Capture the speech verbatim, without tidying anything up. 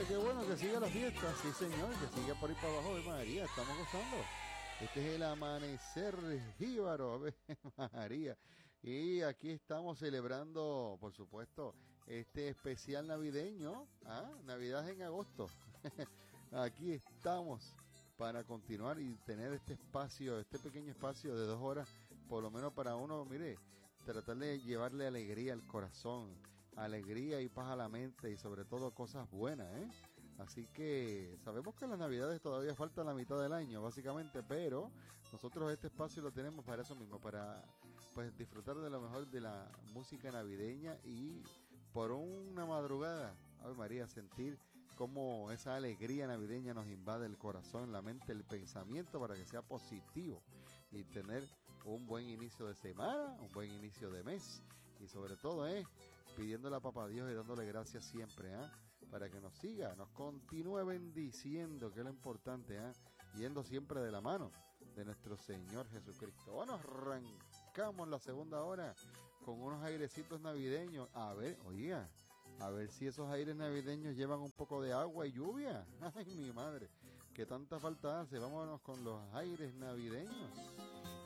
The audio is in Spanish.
qué bueno que siga la fiesta, sí señor, que siga por ahí para abajo, Ave María, estamos gozando. Este es el amanecer jíbaro, Ave María. Y aquí estamos celebrando, por supuesto, este especial navideño, ¿ah? Navidad en agosto. Aquí estamos para continuar y tener este espacio, este pequeño espacio de dos horas, por lo menos para uno, mire, tratar de llevarle alegría al corazón, alegría y paz a la mente y sobre todo cosas buenas, ¿eh? Así que sabemos que las navidades todavía falta la mitad del año, básicamente, pero nosotros este espacio lo tenemos para eso mismo, para pues disfrutar de lo mejor de la música navideña y por una madrugada, Ave María, sentir cómo esa alegría navideña nos invade el corazón, la mente, el pensamiento para que sea positivo y tener un buen inicio de semana, un buen inicio de mes y sobre todo es eh, pidiéndole a Papá Dios y dándole gracias siempre, ¿eh? Para que nos siga, nos continúe bendiciendo, que es lo importante, ¿eh? Yendo siempre de la mano de nuestro Señor Jesucristo. Bueno, arrancamos la segunda hora con unos airecitos navideños. A ver, oiga, a ver si esos aires navideños llevan un poco de agua y lluvia. Ay, mi madre, que tanta falta hace. Vámonos con los aires navideños.